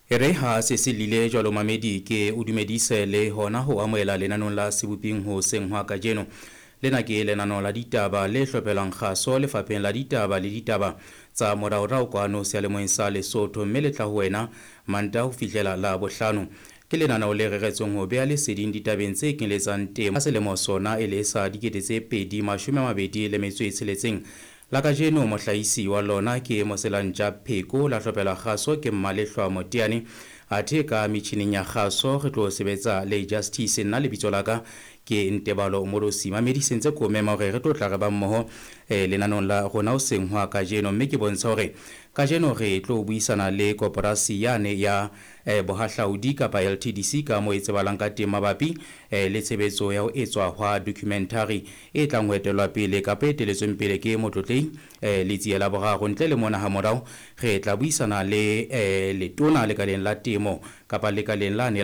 Re ha se silile jwalo mamedi ke o dumedise le hona ho amohela lenanong la seboping ho seng hwa kajeno. Lena ke lenano la ditaba le hlopelang kgaso lefapheng la ditaba le ditaba tsa moraorao kwano seyalemoyeng sa Lesotho, mme le tla ho wena Mantaha ho fihlela Labohlano. Ke lenaneo le reretsweng ho beha leseding ditabeng tse kenyeletsang temo ka selemo sona e le sa 2026. La kajeno mohlahisi wa lona ke Moselanja Pheko, la hlopela kgaso ke Mmalehloa Moteane. Athe ka metjhineng ya kgaso re tlo sebetsa le Justice, nna lebitso la ka ke Ntebalo Morosi. Mamedi sentse ko mema hore re tlo tla re ba mmoho lenanong la rona o seng hwa kajeno, mme ke bontsha hore kajeno re tlo buisana le koporasi yane ya bohahlaudi kapa LTDC ka moo e tsebahalang ka teng mabapi le tshebetso ya ho etswa hwa documentary e tlang ho etelwa pele kapa e teletsweng pele ke motlotlehi Letsie la boraro. Ntle le mona ha morao re tla buisana le letona lekaleng la temo kapa lekaleng la